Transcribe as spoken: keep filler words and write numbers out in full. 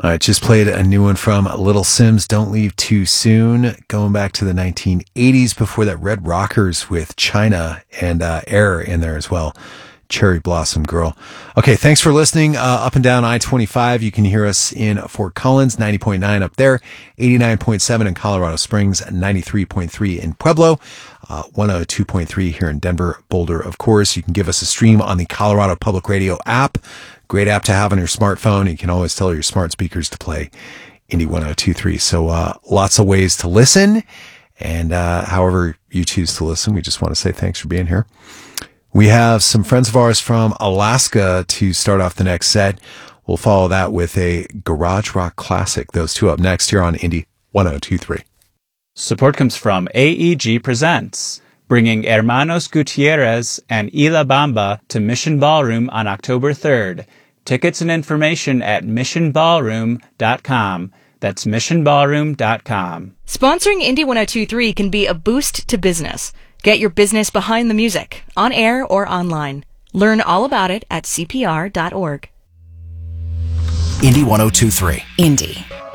All right, just played a new one from Little Sims, Don't Leave Too Soon, going back to the nineteen eighties. Before that, Red Rockers with China and uh, Air in there as well. Cherry Blossom Girl. Okay, thanks for listening. Uh, up and down I twenty-five. You can hear us in Fort Collins, ninety point nine up there, eighty-nine point seven in Colorado Springs, ninety-three point three in Pueblo, uh, one oh two point three here in Denver, Boulder, of course. You can give us a stream on the Colorado Public Radio app. Great app to have on your smartphone. You can always tell your smart speakers to play Indy one oh two point three. So uh, lots of ways to listen. And uh, however you choose to listen, we just want to say thanks for being here. We have some friends of ours from Alaska to start off the next set. We'll follow that with a garage rock classic. Those two up next here on Indy one oh two point three. Support comes from A E G Presents, bringing Hermanos Gutierrez and Ila Bamba to Mission Ballroom on October third. Tickets and information at mission ballroom dot com. That's mission ballroom dot com. Sponsoring Indy one oh two point three can be a boost to business. Get your business behind the music, on air or online. Learn all about it at C P R dot org. Indy one oh two point three. Indy.